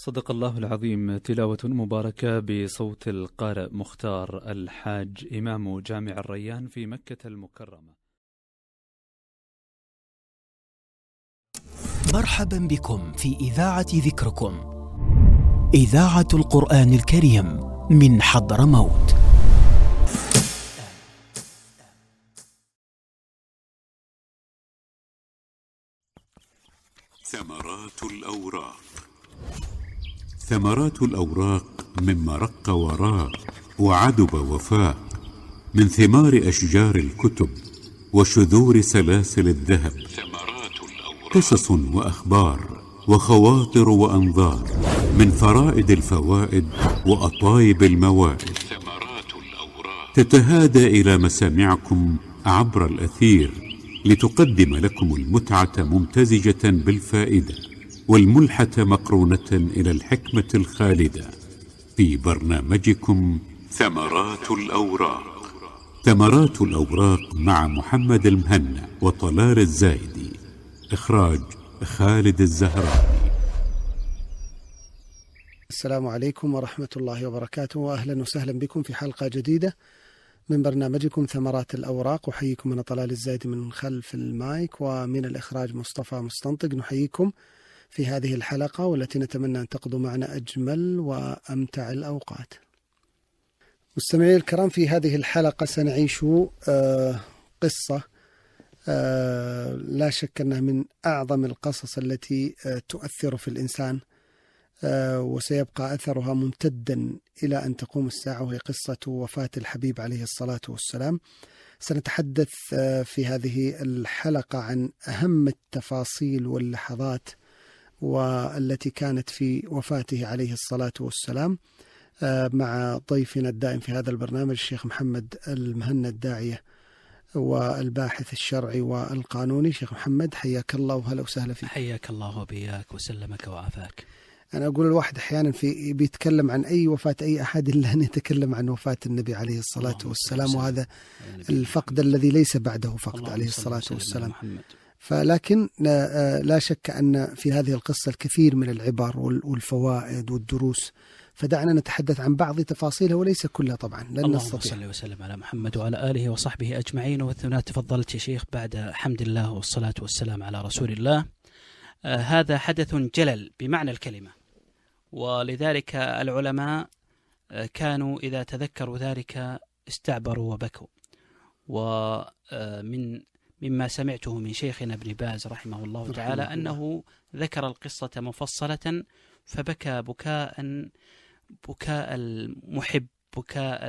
صدق الله العظيم. تلاوة مباركة بصوت القارئ مختار الحاج إمام جامع الريان في مكة المكرمة. مرحبا بكم في إذاعة ذكركم، إذاعة القرآن الكريم من حضرموت. ثمرات الأوراق. ثمرات الأوراق مما رق وراق وعدب وفاق، من ثمار أشجار الكتب وشذور سلاسل الذهب. قصص وأخبار وخواطر وأنظار، من فرائد الفوائد وأطايب الموائد، تتهادى إلى مسامعكم عبر الأثير لتقدم لكم المتعة ممتزجة بالفائدة، والملحة مقرونة إلى الحكمة الخالدة، في برنامجكم ثمرات الأوراق. ثمرات الأوراق مع محمد المهنا وطلال الزايدي، إخراج خالد الزهراني. السلام عليكم ورحمة الله وبركاته، وأهلا وسهلا بكم في حلقة جديدة من برنامجكم ثمرات الأوراق. أحييكم أنا طلال الزايدي من خلف المايك، ومن الإخراج مصطفى مستنطق. نحييكم في هذه الحلقة والتي نتمنى أن تقضوا معنا أجمل وأمتع الأوقات. مستمعي الكرام، في هذه الحلقة سنعيش قصة لا شك أنها من أعظم القصص التي تؤثر في الإنسان، وسيبقى أثرها ممتدا إلى أن تقوم الساعة، وهي قصة وفاة الحبيب عليه الصلاة والسلام. سنتحدث في هذه الحلقة عن أهم التفاصيل واللحظات والتي كانت في وفاته عليه الصلاة والسلام، مع ضيفنا الدائم في هذا البرنامج الشيخ محمد المهنا، الداعية والباحث الشرعي والقانوني. شيخ محمد، حياك الله وهلا وسهلا فيك. حياك الله وبياك وسلمك وعافاك. أنا أقول الواحد أحيانا بيتكلم عن أي وفاة أي أحد إلا أن يتكلم عن وفاة النبي عليه الصلاة والسلام، وهذا الفقد الذي ليس بعده فقد عليه الصلاة والسلام. فلكن لا شك أن في هذه القصة الكثير من العبر والفوائد والدروس، فدعنا نتحدث عن بعض تفاصيلها وليس كلها طبعا، لن نستطيع. اللهم صل وسلم على محمد وعلى آله وصحبه أجمعين. وثنا تفضلت يا شيخ، بعد حمد الله والصلاة والسلام على رسول الله. هذا حدث جلل بمعنى الكلمة، ولذلك العلماء كانوا إذا تذكروا ذلك استعبروا وبكوا. مما سمعته من شيخنا ابن باز رحمه الله تعالى أنه ذكر القصة مفصلة فبكى بكاء المحب، بكاء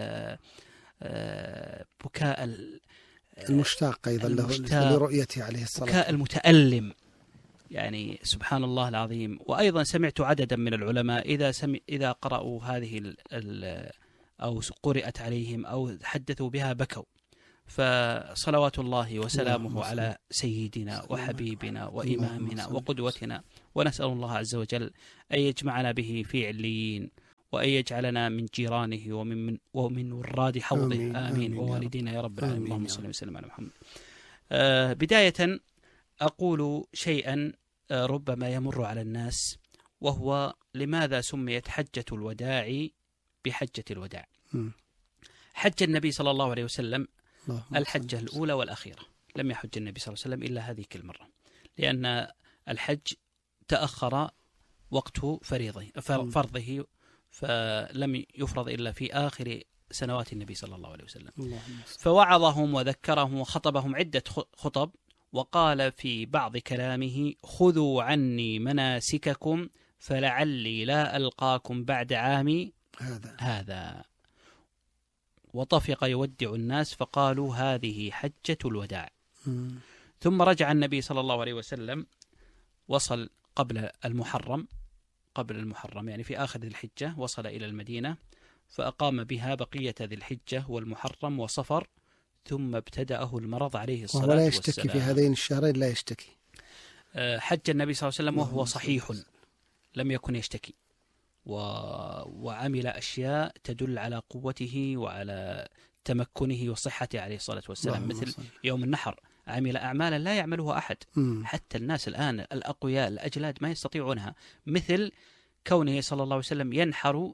المشتاق أيضا لرؤيته عليه الصلاة، بكاء المتألم، يعني سبحان الله العظيم. وأيضا سمعت عددا من العلماء إذا قرأوا هذه أو قرأت عليهم أو حدثوا بها بكوا. فصلوات الله وسلامه على سيدنا وحبيبنا وإمامنا وقدوتنا، ونسأل الله عز وجل أن يجمعنا به في عليين، وأن يجعلنا من جيرانه ومن وراد حوضه. آمين ووالدينا يا رب العالمين. اللهم صل وسلم على محمد. بداية أقول شيئا ربما يمر على الناس، وهو لماذا سميت حجة الوداع بحجة الوداع؟ حج النبي صلى الله عليه وسلم الحجة الأولى والأخيرة، لم يحج النبي صلى الله عليه وسلم إلا هذه المرة، لأن الحج تأخر وقت فرضه، فلم يفرض إلا في آخر سنوات النبي صلى الله عليه وسلم. فوعظهم وذكرهم وخطبهم عدة خطب، وقال في بعض كلامه: خذوا عني مناسككم فلعلي لا ألقاكم بعد عامي هذا. وطفق يودع الناس فقالوا هذه حجة الوداع. ثم رجع النبي صلى الله عليه وسلم، وصل قبل المحرم يعني في آخر ذي الحجة، وصل إلى المدينة فأقام بها بقية ذي الحجة والمحرم وصفر، ثم ابتدأه المرض عليه الصلاة والسلام. ولا يشتكي في هذين الشهرين، لا يشتكي. حج النبي صلى الله عليه وسلم وهو صحيح، لم يكن يشتكي، وعمل أشياء تدل على قوته وعلى تمكنه وصحته عليه الصلاة والسلام، مثل يوم النحر عمل أعمالا لا يعملها أحد، حتى الناس الآن الأقوياء الأجلاد ما يستطيعونها، مثل كونه صلى الله عليه وسلم ينحر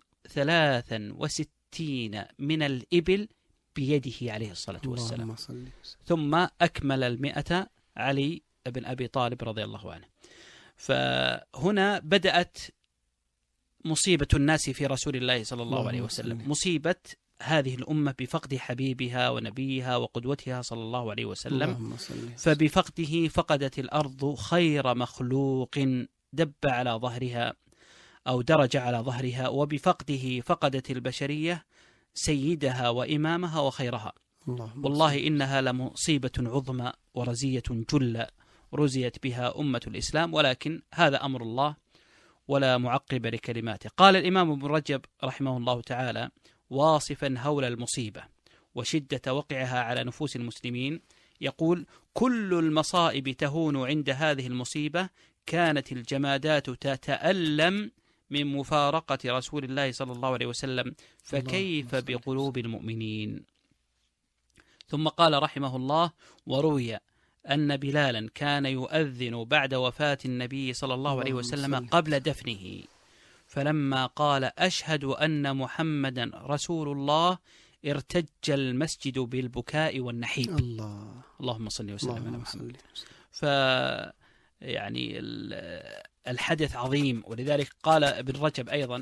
63 من الإبل بيده عليه الصلاة والسلام، ثم أكمل 100 علي بن أبي طالب رضي الله عنه. فهنا بدأت مصيبة الناس في رسول الله صلى الله عليه وسلم، مصيبة هذه الأمة بفقد حبيبها ونبيها وقدوتها صلى الله عليه وسلم. فبفقده فقدت الأرض خير مخلوق دب على ظهرها أو درج على ظهرها، وبفقده فقدت البشرية سيدها وإمامها وخيرها. والله إنها لمصيبة عظمى ورزية جلة رزيت بها أمة الإسلام، ولكن هذا أمر الله ولا معقب لكلماته. قال الإمام ابن رجب رحمه الله تعالى واصفا هول المصيبة وشدة وقعها على نفوس المسلمين، يقول: كل المصائب تهون عند هذه المصيبة، كانت الجمادات تتألم من مفارقة رسول الله صلى الله عليه وسلم، فكيف بقلوب المؤمنين. ثم قال رحمه الله: وروي أن بلالا كان يؤذن بعد وفاة النبي صلى الله عليه وسلم قبل دفنه، فلما قال: أشهد أن محمدا رسول الله، ارتج المسجد بالبكاء والنحيب. اللهم صل وسلم على محمد. يعني الحدث عظيم، ولذلك قال ابن رجب أيضا،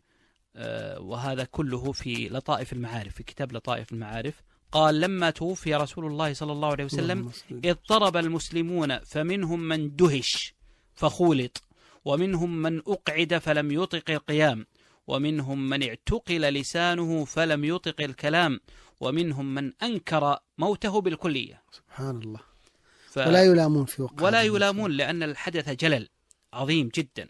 وهذا كله في لطائف المعارف، في كتاب لطائف المعارف، قال: لما توفي رسول الله صلى الله عليه وسلم اضطرب المسلمون، فمنهم من دهش فخولط، ومنهم من أقعد فلم يطق القيام، ومنهم من اعتقل لسانه فلم يطق الكلام، ومنهم من أنكر موته بالكلية. سبحان الله. ولا يلامون في وقت، ولا يلامون، لأن الحدث جلل عظيم جدا.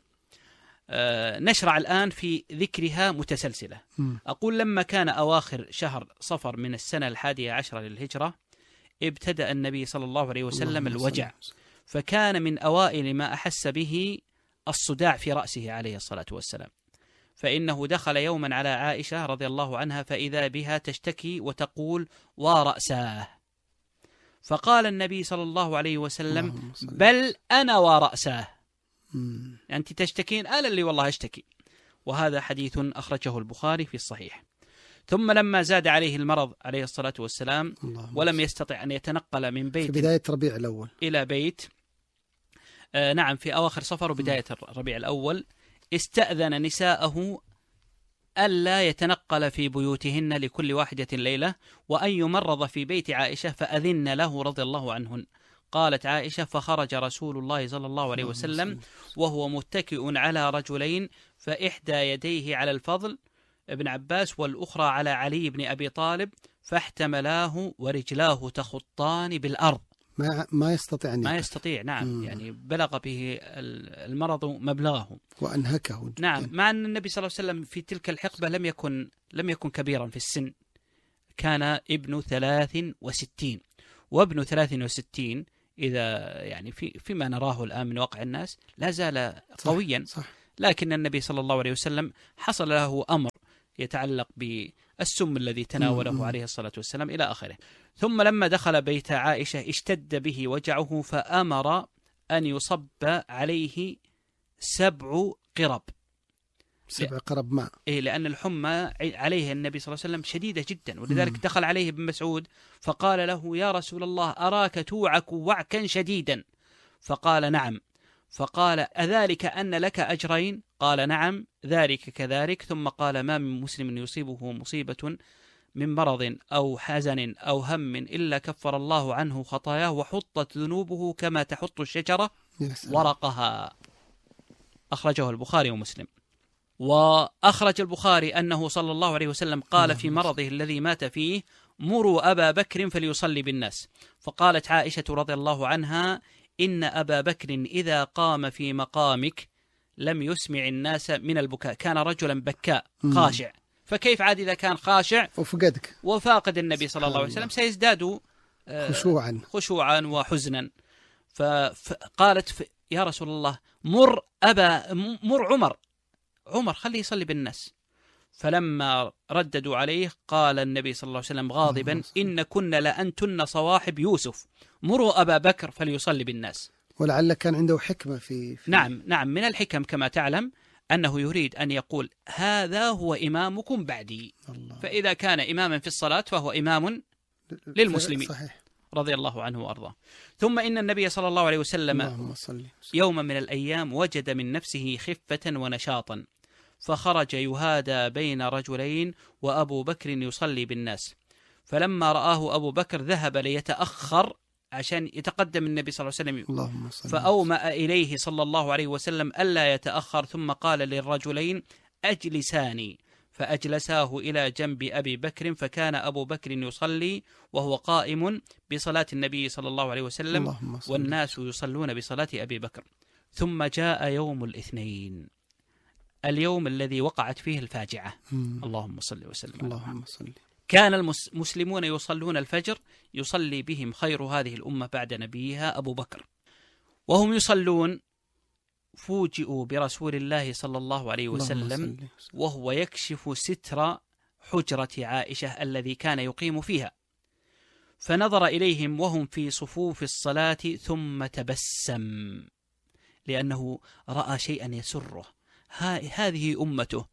نشرع الآن في ذكرها متسلسلة. أقول: لما كان أواخر شهر صفر من السنة 11 للهجرة، ابتدأ النبي صلى الله عليه وسلم الوجع، فكان من أوائل ما أحس به الصداع في رأسه عليه الصلاة والسلام، فإنه دخل يوما على عائشة رضي الله عنها فإذا بها تشتكي وتقول: ورأساه. فقال النبي صلى الله عليه وسلم: بل أنا ورأساه، أنت تشتكين، أنا اللي والله أشتكي. وهذا حديث أخرجه البخاري في الصحيح. ثم لما زاد عليه المرض عليه الصلاة والسلام ولم يستطع أن يتنقل من بيت في بداية ربيع الأول إلى بيت، نعم في أواخر صفر وبداية الربيع الأول، استأذن نساءه ألا يتنقل في بيوتهن لكل واحدة ليلة، وأن يمرض في بيت عائشة فأذن له رضي الله عنهن. قالت عائشة: فخرج رسول الله صلى الله عليه وسلم وهو متكئ على رجلين، فإحدى يديه على الفضل ابن عباس والأخرى على علي بن أبي طالب، فاحتملاه ورجلاه تخطان بالأرض. ما يستطيع ما يستطيع، نعم. يعني بلغ به المرض مبلغه وأنهكه. نعم. مع أن النبي صلى الله عليه وسلم في تلك الحقبة لم يكن كبيرا في السن، كان ابن 63، وابن 63 إذا يعني فيما نراه الآن من واقع الناس لا زال قويا. صح. لكن النبي صلى الله عليه وسلم حصل له أمر يتعلق بالسم الذي تناوله عليه الصلاة والسلام إلى آخره. ثم لما دخل بيت عائشة اشتد به وجعه، فأمر أن يصب عليه 7 قرب. 7 قرب ماء. لأن الحمى عليه النبي صلى الله عليه وسلم شديدة جدا، ولذلك دخل عليه ابن مسعود فقال له: يا رسول الله أراك توعك وعكا شديدا. فقال: نعم. فقال: أذلك أن لك أجرين؟ قال: نعم ذلك كذلك. ثم قال: ما من مسلم يصيبه مصيبة من مرض أو حزن أو هم إلا كفر الله عنه خطاياه وحطت ذنوبه كما تحط الشجرة ورقها. أخرجه البخاري ومسلم. وأخرج البخاري أنه صلى الله عليه وسلم قال في مرضه الذي مات فيه: مروا أبا بكر فليصلي بالناس. فقالت عائشة رضي الله عنها: إن أبا بكر إذا قام في مقامك لم يسمع الناس من البكاء، كان رجلا بكاء خاشع، فكيف عاد إذا كان خاشع وفقدك وفاقد النبي صلى الله عليه وسلم سيزداد خشوعا وحزنا. فقالت: يا رسول الله مر عمر خليه يصلي بالناس. فلما رددوا عليه قال النبي صلى الله عليه وسلم غاضبا: إن كنا لأنتن صواحب يوسف، مروا أبا بكر فليصلي بالناس. ولعل كان عنده حكمة في نعم من الحكم كما تعلم أنه يريد أن يقول هذا هو إمامكم بعدي. الله. فإذا كان إماما في الصلاة فهو إمام للمسلمين. صحيح. رضي الله عنه وأرضاه. ثم إن النبي صلى الله عليه وسلم يوما من الأيام وجد من نفسه خفة ونشاطا، فخرج يهادى بين رجلين وأبو بكر يصلي بالناس، فلما رآه أبو بكر ذهب ليتأخر عشان يتقدم النبي صلى الله عليه وسلم، فأومأ إليه صلى الله عليه وسلم ألا يتأخر، ثم قال للرجلين أجلساني، فأجلساه إلى جنب أبي بكر، فكان أبو بكر يصلي وهو قائم بصلاة النبي صلى الله عليه وسلم والناس يصلون بصلاة أبي بكر. ثم جاء يوم الاثنين، اليوم الذي وقعت فيه الفاجعة. اللهم صل وسلم. اللهم صل. كان المسلمون يصلون الفجر، يصلي بهم خير هذه الأمة بعد نبيها أبو بكر، وهم يصلون فوجئوا برسول الله صلى الله عليه وسلم وهو يكشف ستر حجرة عائشة الذي كان يقيم فيها، فنظر إليهم وهم في صفوف الصلاة ثم تبسم لأنه رأى شيئا يسره. هذه أمته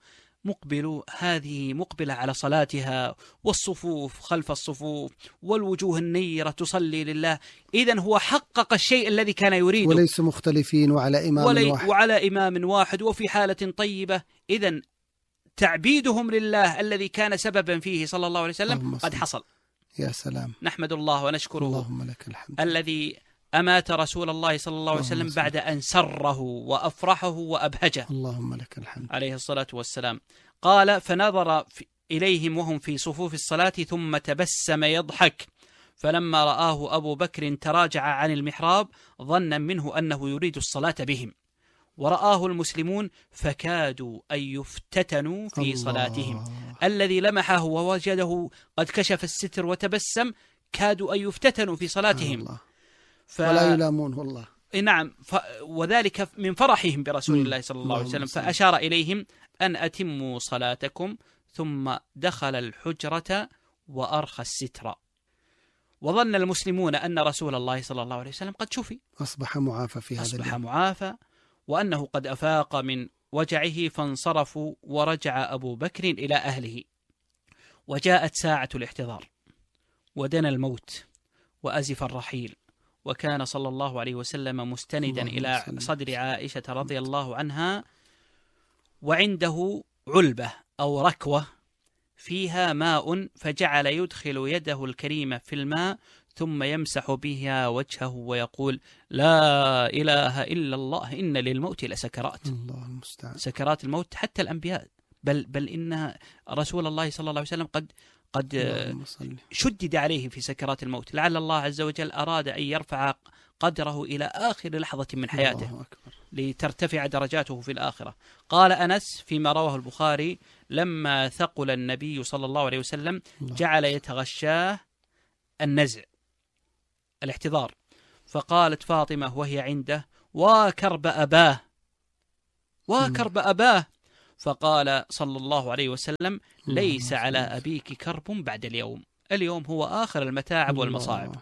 هذه مقبلة على صلاتها، والصفوف خلف الصفوف، والوجوه النيرة تصلي لله. إذن هو حقق الشيء الذي كان يريده، وليس مختلفين وعلى إمام واحد وفي حالة طيبة. إذن تعبيدهم لله الذي كان سببا فيه صلى الله عليه وسلم قد حصل. يا سلام. نحمد الله ونشكره. اللهم لك الحمد. الذي أمات رسول الله صلى الله عليه وسلم بعد أن سره وأفرحه وأبهجه. اللهم لك الحمد. عليه الصلاة والسلام. قال فنظر إليهم وهم في صفوف الصلاة ثم تبسم يضحك، فلما رآه أبو بكر تراجع عن المحراب ظنا منه أنه يريد الصلاة بهم، ورآه المسلمون فكادوا أن يفتتنوا في صلاتهم. الذي لمحه ووجده قد كشف الستر وتبسم كادوا أن يفتتنوا في صلاتهم، ولا يلامون والله. نعم، وذلك من فرحهم برسول الله صلى الله عليه وسلم. فأشار إليهم أن أتموا صلاتكم، ثم دخل الحجرة وأرخى الستر، وظن المسلمون أن رسول الله صلى الله عليه وسلم قد شفي، أصبح معافى في هذا أصبح معافى، وأنه قد أفاق من وجعه، فانصرفوا ورجع أبو بكر إلى أهله. وجاءت ساعة الاحتضار، ودنا الموت، وأزف الرحيل، وكان صلى الله عليه وسلم مستندا إلى صدر عائشة رضي الله عنها، وعنده علبة أو ركوة فيها ماء، فجعل يدخل يده الكريمة في الماء ثم يمسح بها وجهه ويقول لا إله إلا الله إن للموت لسكرات. الله المستعان. سكرات الموت حتى الأنبياء، بل إن رسول الله صلى الله عليه وسلم قد شدد عليه في سكرات الموت، لعل الله عز وجل أراد أن يرفع قدره إلى آخر لحظة من حياته لترتفع درجاته في الآخرة. قال أنس فيما رواه البخاري لما ثقل النبي صلى الله عليه وسلم جعل يتغشاه النزع الاحتضار، فقالت فاطمة وهي عنده وكرب أباه وكرب أباه، فقال صلى الله عليه وسلم ليس على أبيك كرب بعد اليوم هو آخر المتاعب والمصاعب.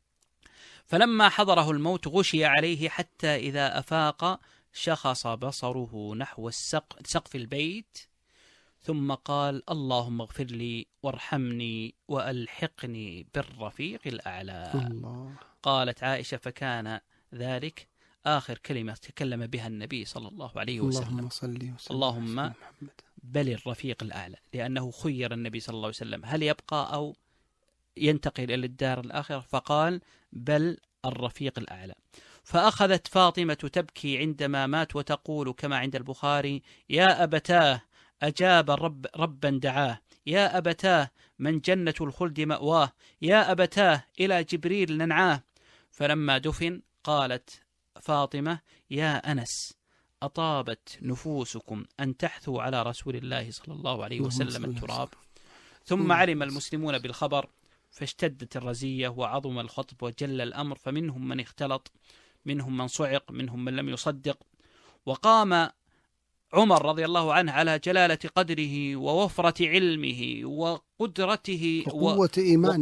فلما حضره الموت غشي عليه حتى إذا أفاق شخص بصره نحو سقف البيت، ثم قال اللهم اغفر لي وارحمني وألحقني بالرفيق الأعلى. الله. قالت عائشة فكان ذلك آخر كلمة تكلم بها النبي صلى الله عليه وسلم. اللهم صل وسلم. اللهم بل الرفيق الأعلى، لأنه خير النبي صلى الله عليه وسلم هل يبقى أو ينتقل إلى الدار الآخرة، فقال بل الرفيق الأعلى. فأخذت فاطمة تبكي عندما مات وتقول كما عند البخاري يا أبتاه أجاب ربا دعاه، يا أبتاه من جنة الخلد مأواه، يا أبتاه إلى جبريل ننعاه. فلما دفن قالت فاطمة يا أنس أطابت نفوسكم أن تحثوا على رسول الله صلى الله عليه وسلم التراب. ثم علم المسلمون بالخبر فاشتدت الرزية وعظم الخطب وجل الأمر، فمنهم من اختلط، منهم من صعق، منهم من لم يصدق. وقام عمر رضي الله عنه على جلالة قدره ووفرة علمه وقدرته وقوة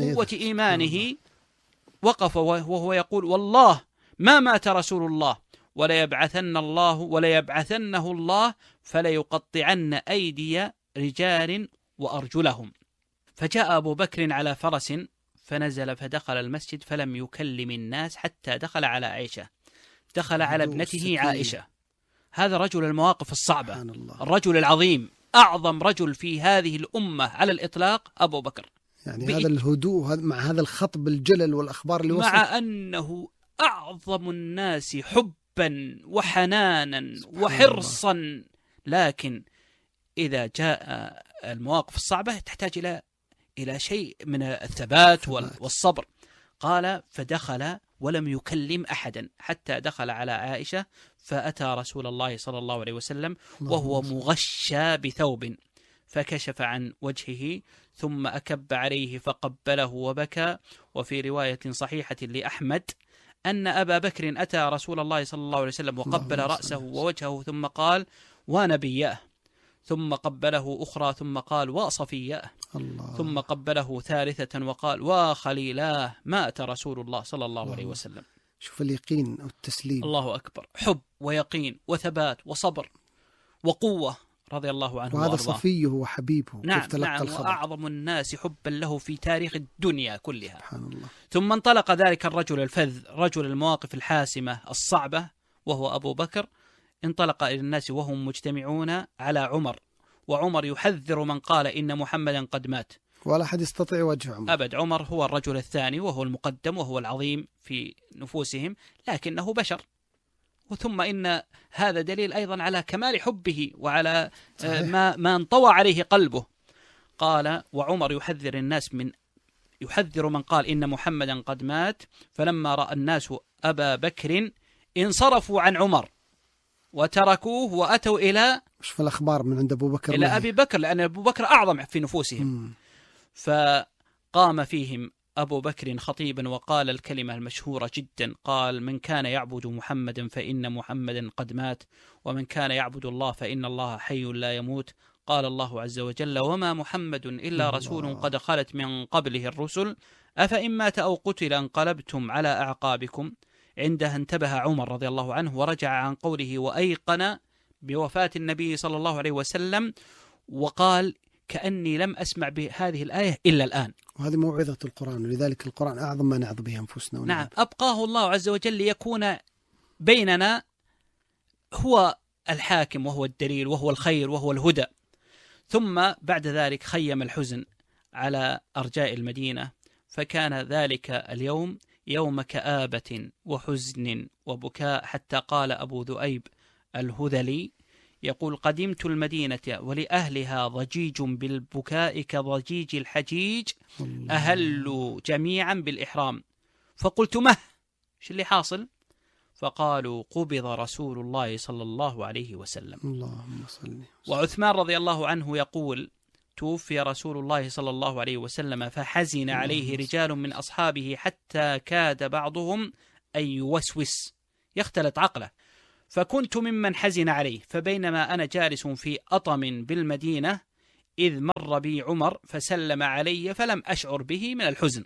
إيمانه وقف وهو يقول والله ما مات رسول الله وليبعثنه الله فليقطعن أيدي رجال وأرجلهم. فجاء أبو بكر على فرس فنزل فدخل المسجد فلم يكلم الناس حتى دخل على عائشة، دخل على ابنته عائشة. هذا رجل المواقف الصعبة، الرجل العظيم، أعظم رجل في هذه الأمة على الإطلاق أبو بكر. يعني هذا الهدوء مع هذا الخطب الجلل والأخبار اللي وصلت، مع أنه أعظم الناس حبا وحنانا وحرصا، لكن إذا جاء المواقف الصعبة تحتاج إلى شيء من الثبات والصبر. قال فدخل ولم يكلم أحدا حتى دخل على عائشة، فأتى رسول الله صلى الله عليه وسلم وهو مغشى بثوب، فكشف عن وجهه ثم أكب عليه فقبله وبكى. وفي رواية صحيحة لأحمد أن أبا بكر أتى رسول الله صلى الله عليه وسلم وقبل رأسه ووجهه ثم قال ونبيه، ثم قبله أخرى ثم قال وصفيه، ثم قبله ثالثة وقال وخليلاه، مات رسول الله صلى الله عليه وسلم. شوف اليقين والتسليم، الله أكبر، حب ويقين وثبات وصبر وقوة رضي الله عنه وهذا صفيه وحبيبه. نعم وأعظم الناس حبا له في تاريخ الدنيا كلها. سبحان الله. ثم انطلق ذلك الرجل الفذ، رجل المواقف الحاسمة الصعبة وهو أبو بكر، انطلق إلى الناس وهم مجتمعون على عمر، وعمر يحذر من قال إن محمدا قد مات، ولا أحد يستطيع وجه عمر أبد. عمر هو الرجل الثاني وهو المقدم وهو العظيم في نفوسهم، لكنه بشر. ثم إن هذا دليل أيضا على كمال حبه وعلى ما انطوى عليه قلبه. قال وعمر يحذر من قال إن محمدا قد مات، فلما رأى الناس أبا بكر انصرفوا عن عمر وتركوه وأتوا إلى شوف الأخبار من عند أبو بكر إلى أبي بكر، لأن أبو بكر أعظم في نفوسهم. فقام فيهم أبو بكر خطيبا وقال الكلمة المشهورة جدا، قال من كان يعبد محمدا فإن محمدا قد مات، ومن كان يعبد الله فإن الله حي لا يموت. قال الله عز وجل وما محمد إلا رسول قد خلت من قبله الرسل أفإن مات أو قتل انقلبتم على أعقابكم. عندها انتبه عمر رضي الله عنه ورجع عن قوله وأيقن بوفاة النبي صلى الله عليه وسلم، وقال كأني لم أسمع بهذه الآية إلا الآن. وهذه موعظة القرآن، ولذلك القرآن أعظم ما نعظ به أنفسنا. نعم، أبقاه الله عز وجل ليكون بيننا هو الحاكم وهو الدليل وهو الخير وهو الهدى. ثم بعد ذلك خيم الحزن على أرجاء المدينة، فكان ذلك اليوم يوم كآبة وحزن وبكاء، حتى قال أبو ذؤيب الهذلي يقول قدمت المدينة ولأهلها ضجيج بالبكاء كضجيج الحجيج أهلوا جميعا بالإحرام، فقلت مه شو اللي حاصل؟ فقالوا قبض رسول الله صلى الله عليه وسلم. اللهم صل. وعثمان رضي الله عنه يقول توفي رسول الله صلى الله عليه وسلم فحزن عليه رجال من أصحابه حتى كاد بعضهم أن يوسوس يختلط عقله، فكنت ممن حزن عليه. فبينما أنا جالس في أطم بالمدينة إذ مر بي عمر فسلم علي فلم أشعر به من الحزن،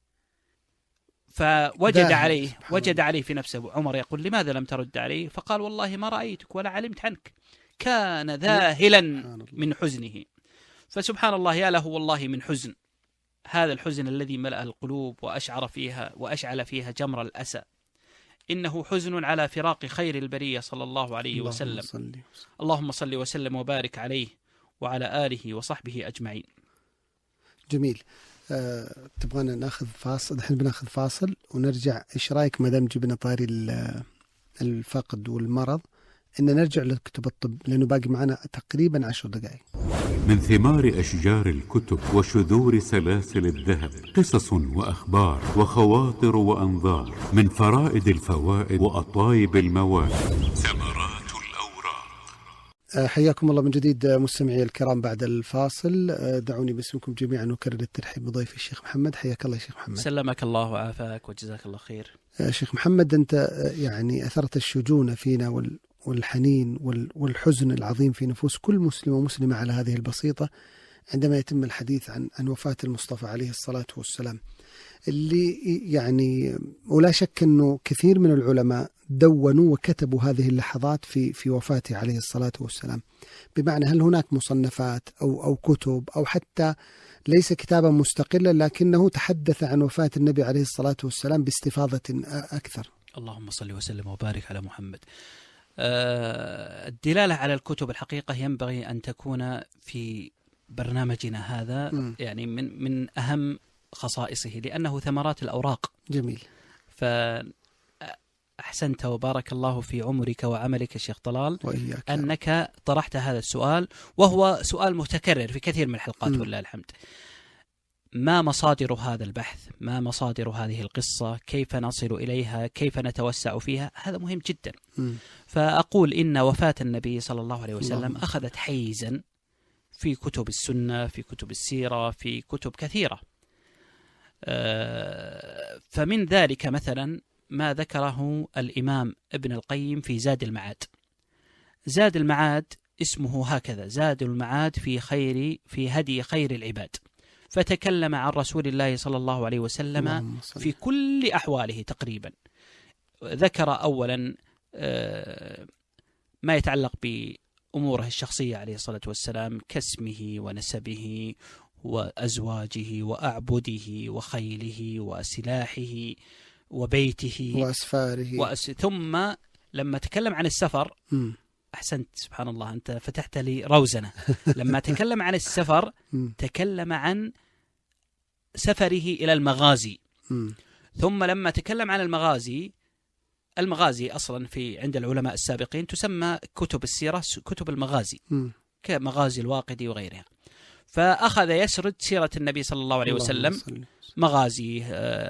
وجد عليه في نفسه. عمر يقول لماذا لم ترد عليه؟ فقال والله ما رأيتك ولا علمت عنك. كان ذاهلا من حزنه. فسبحان الله، يا له والله من حزن، هذا الحزن الذي ملأ القلوب وأشعل فيها جمر الأسى. إنه حزن على فراق خير البرية صلى الله عليه وسلم. اللهم صل وسلم وبارك عليه وعلى آله وصحبه أجمعين. جميل. تبغانا ناخذ فاصل؟ الحين بناخذ فاصل ونرجع. إيش رأيك ما دام جبنا طاري الفقد والمرض إن نرجع لكتب الطب، لأنه باقي معنا تقريبا 10 دقائق. من ثمار أشجار الكتب وشذور سلاسل الذهب قصص وأخبار وخواطر وأنظار، من فرائد الفوائد وأطايب المواد ثمرات الأوراق. حياكم الله من جديد مستمعي الكرام. بعد الفاصل دعوني باسمكم جميعا نكرر الترحيب بضيفي الشيخ محمد. حياك الله يا شيخ محمد. سلمك الله وعافاك وجزاك الله خير. شيخ محمد، أنت يعني أثرت الشجون فينا والحنين والحزن العظيم في نفوس كل مسلم ومسلمة على هذه البسيطة عندما يتم الحديث عن وفاة المصطفى عليه الصلاة والسلام. اللي يعني ولا شك أنه كثير من العلماء دونوا وكتبوا هذه اللحظات في وفاته عليه الصلاة والسلام. بمعنى هل هناك مصنفات أو كتب أو حتى ليس كتابا مستقلا لكنه تحدث عن وفاة النبي عليه الصلاة والسلام باستفاضة أكثر؟ اللهم صل وسلم وبارك على محمد. الدلالة على الكتب الحقيقة ينبغي أن تكون في برنامجنا هذا يعني من أهم خصائصه، لأنه ثمرات الأوراق. جميل. فأحسنت وبارك الله في عمرك وعملك الشيخ طلال وإياك أنك طرحت هذا السؤال، وهو سؤال متكرر في كثير من الحلقات ولله الحمد. ما مصادر هذا البحث؟ ما مصادر هذه القصة؟ كيف نصل إليها؟ كيف نتوسع فيها؟ هذا مهم جدا. فأقول إن وفاة النبي صلى الله عليه وسلم أخذت حيزا في كتب السنة، في كتب السيرة، في كتب كثيرة. فمن ذلك مثلا ما ذكره الإمام ابن القيم في زاد المعاد. زاد المعاد اسمه هكذا: زاد المعاد في هدي خير العباد. فتكلم عن رسول الله صلى الله عليه وسلم في كل أحواله تقريبا. ذكر أولا ما يتعلق بأموره الشخصية عليه الصلاة والسلام كاسمه ونسبه وأزواجه وأعبده وخيله وسلاحه وبيته وأسفاره ثم لما تكلم عن السفر أحسنت، سبحان الله أنت فتحت لي روزنة. لما تكلم عن السفر تكلم عن سفره إلى المغازي. ثم لما تكلم عن المغازي أصلا عند العلماء السابقين تسمى كتب السيرة كتب المغازي، كمغازي الواقدي وغيرها. فأخذ يسرد سيرة النبي صلى الله عليه وسلم، مغازيه،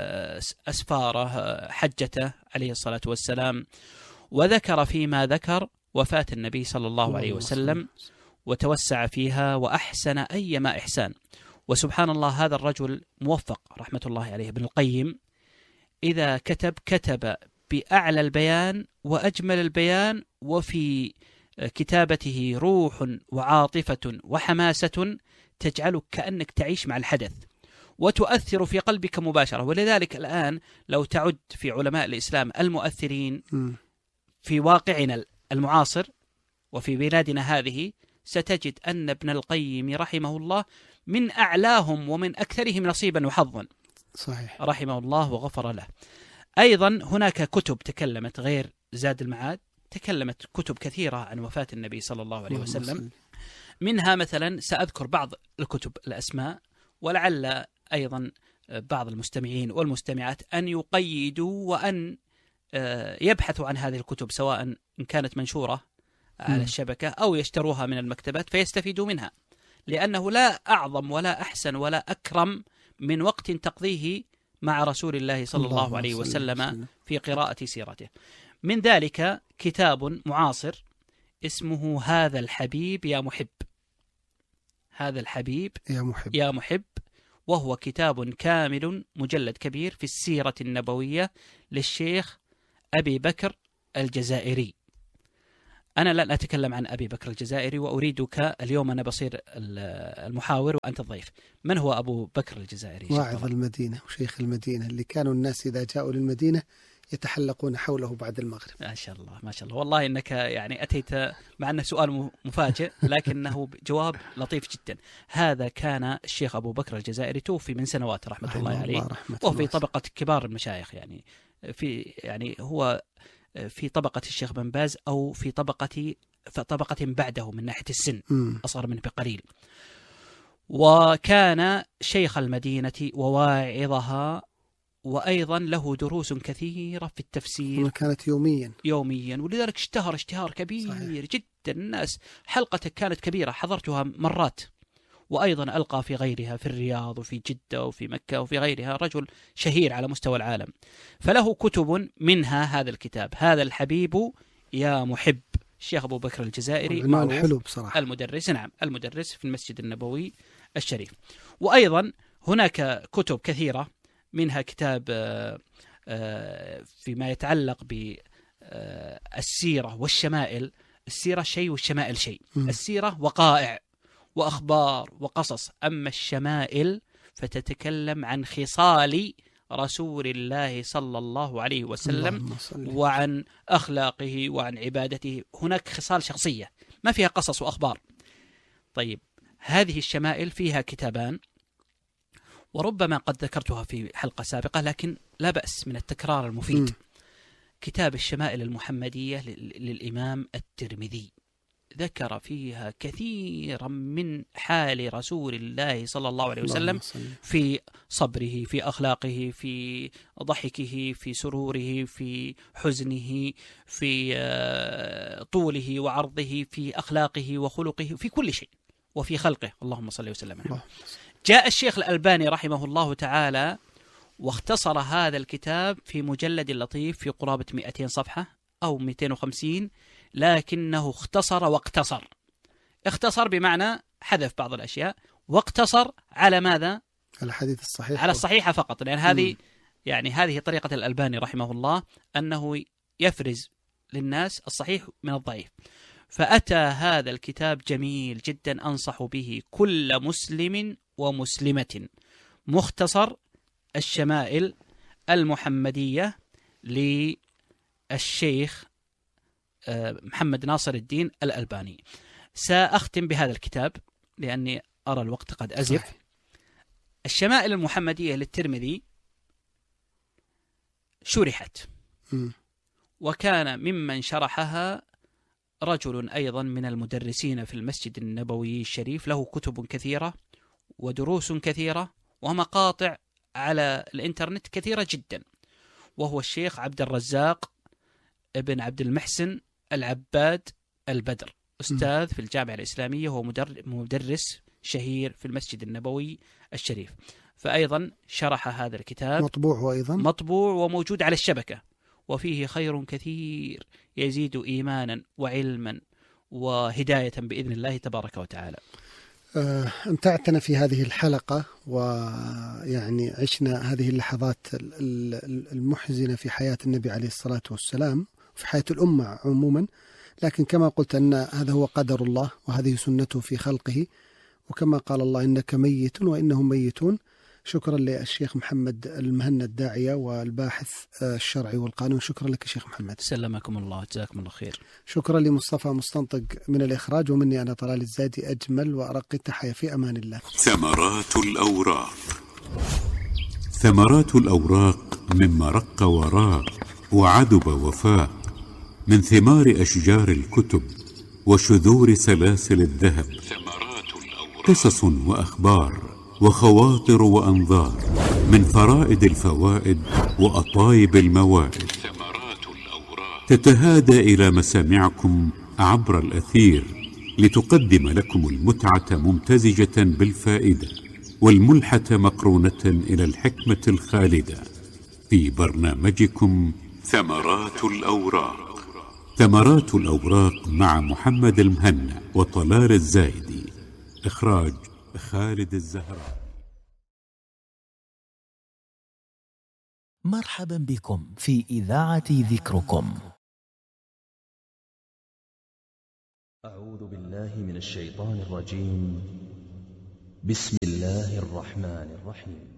أسفاره، حجته عليه الصلاة والسلام. وذكر فيما ذكر وفاة النبي صلى الله عليه وسلم وتوسع فيها وأحسن أيما إحسان. وسبحان الله هذا الرجل موفق رحمة الله عليه ابن القيم، إذا كتب بأعلى البيان وأجمل البيان، وفي كتابته روح وعاطفة وحماسة تجعلك كأنك تعيش مع الحدث وتؤثر في قلبك مباشرة. ولذلك الآن لو تعد في علماء الإسلام المؤثرين في واقعنا المعاصر وفي بلادنا هذه، ستجد أن ابن القيم رحمه الله من أعلاهم ومن أكثرهم نصيبا وحظا. صحيح. رحمه الله وغفر له. أيضا هناك كتب تكلمت غير زاد المعاد، تكلمت كتب كثيرة عن وفاة النبي صلى الله عليه وسلم. منها مثلا سأذكر بعض الكتب الأسماء، ولعل أيضا بعض المستمعين والمستمعات أن يقيدوا وأن يبحثوا عن هذه الكتب، سواء إن كانت منشورة على الشبكة أو يشتروها من المكتبات فيستفيدوا منها، لأنه لا أعظم ولا أحسن ولا أكرم من وقت تقضيه مع رسول الله صلى الله عليه وسلم في قراءة سيرته. من ذلك كتاب معاصر اسمه هذا الحبيب يا محب. هذا الحبيب يا محب، وهو كتاب كامل مجلد كبير في السيرة النبوية للشيخ أبي بكر الجزائري. أنا لن أتكلم عن أبي بكر الجزائري، وأريدك اليوم أنا بصير المحاور وأنت الضيف. من هو أبو بكر الجزائري؟ واعظ المدينة وشيخ المدينة، اللي كانوا الناس إذا جاءوا للمدينة يتحلقون حوله بعد المغرب. ما شاء الله ما شاء الله، والله إنك يعني أتيت مع أنه سؤال مفاجئ لكنه جواب لطيف جدا. هذا كان الشيخ أبو بكر الجزائري، توفي من سنوات رحمة الله عليه، وهو في طبقة كبار المشايخ، يعني هو في طبقة الشيخ بن باز أو في طبقة بعده من ناحية السن، أصغر منه بقليل. وكان شيخ المدينة وواعظها، وأيضا له دروس كثيرة في التفسير، كانت يوميا، ولذلك اشتهر كبير. صحيح. جدا. الناس حلقته كانت كبيرة، حضرتها مرات. وأيضا ألقى في غيرها في الرياض وفي جدة وفي مكة وفي غيرها، رجل شهير على مستوى العالم. فله كتب منها هذا الكتاب هذا الحبيب يا محب، الشيخ أبو بكر الجزائري، عنوان حلو بصراحة. المدرس، نعم المدرس في المسجد النبوي الشريف. وأيضا هناك كتب كثيرة، منها كتاب فيما يتعلق بالسيرة والشمائل. السيرة شيء والشمائل شيء. السيرة وقائع وأخبار وقصص، أما الشمائل فتتكلم عن خصال رسول الله صلى الله عليه وسلم وعن أخلاقه وعن عبادته. هناك خصال شخصية ما فيها قصص وأخبار. طيب هذه الشمائل فيها كتابان، وربما قد ذكرتها في حلقة سابقة لكن لا بأس من التكرار المفيد. كتاب الشمائل المحمدية للإمام الترمذي ذكر فيها كثيرا من حال رسول الله صلى الله عليه وسلم في صبره، في أخلاقه، في ضحكه، في سروره، في حزنه، في طوله وعرضه، في أخلاقه وخلقه، في كل شيء، وفي خلقه. اللهم صل وسلم عليه. جاء الشيخ الألباني رحمه الله تعالى واختصر هذا الكتاب في مجلد لطيف في قرابة 200 صفحة أو 250، لكنه اختصر واقتصر. اختصر بمعنى حذف بعض الأشياء، واقتصر على ماذا؟ على الحديث الصحيح، على الصحيحة فقط، لأن هذه يعني هذه طريقة الألباني رحمه الله، أنه يفرز للناس الصحيح من الضعيف. فأتى هذا الكتاب جميل جدا أنصح به كل مسلم ومسلمة، مختصر الشمائل المحمدية للشيخ محمد ناصر الدين الألباني. سأختم بهذا الكتاب لأني أرى الوقت قد أزف. الشمائل المحمدية للترمذي شرحت، وكان ممن شرحها رجل أيضا من المدرسين في المسجد النبوي الشريف، له كتب كثيرة ودروس كثيرة ومقاطع على الإنترنت كثيرة جدا، وهو الشيخ عبد الرزاق ابن عبد المحسن العباد البدر، أستاذ في الجامعة الإسلامية، وهو مدرس شهير في المسجد النبوي الشريف. فأيضا شرح هذا الكتاب، مطبوع، هو أيضا مطبوع وموجود على الشبكة، وفيه خير كثير يزيد إيمانا وعلما وهداية بإذن الله تبارك وتعالى. امتعتنا في هذه الحلقة، ويعني عشنا هذه اللحظات المحزنة في حياة النبي عليه الصلاة والسلام، في حياة الأمة عموما، لكن كما قلت أن هذا هو قدر الله وهذه سنته في خلقه، وكما قال الله إنك ميت وإنهم ميتون. شكرا للشيخ محمد المهنا الداعية والباحث الشرعي والقانون. شكرا لك شيخ محمد. سلمكم الله، جزاكم الله خير. شكرا لمصطفى مستنطق من الإخراج، ومني أنا طلال الزادي أجمل وأرق التحية، في أمان الله. ثمرات الأوراق. ثمرات الأوراق مما رق وراق وعذب وفاق، من ثمار أشجار الكتب وشذور سلاسل الذهب. قصص وأخبار وخواطر وأنظار، من فرائد الفوائد وأطايب الموائد، تتهادى إلى مسامعكم عبر الأثير، لتقدم لكم المتعة ممتزجة بالفائدة، والملحة مقرونة إلى الحكمة الخالدة، في برنامجكم ثمرات الأوراق. ثمرات الأوراق مع محمد المهنا وطلال الزايدي. إخراج خالد الزهراء. مرحبا بكم في إذاعة ذكركم. أعوذ بالله من الشيطان الرجيم. بسم الله الرحمن الرحيم.